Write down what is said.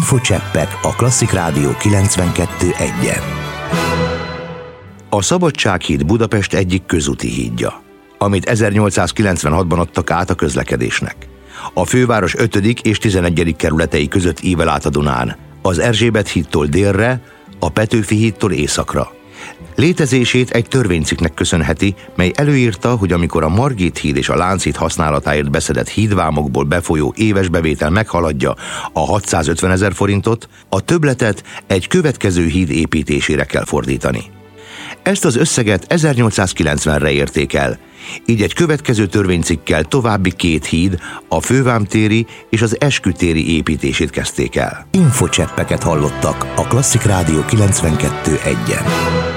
Infocseppek a Klasszik Rádió 92.1-en. A Szabadsághíd Budapest egyik közúti hídja, amit 1896-ban adtak át a közlekedésnek. A főváros 5. és 11. kerületei között ível át a Dunán, az Erzsébet hídtól délre, a Petőfi hídtól északra. Létezését egy törvénycikknek köszönheti, mely előírta, hogy amikor a Margit híd és a Lánchíd használatáért beszedett hídvámokból befolyó éves bevétel meghaladja a 650 000 forintot, a többletet egy következő híd építésére kell fordítani. Ezt az összeget 1890-re érték el, így egy következő törvénycikkkel további 2 híd, a Fővámtéri és az Eskütéri építését kezdték el. Infocseppeket hallottak a Klasszik Rádió 92.1-en.